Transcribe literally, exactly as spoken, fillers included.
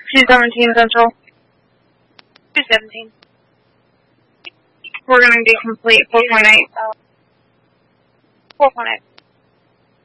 two seventeen Central. two seventeen. We're going to be complete, four point eight. four point eight.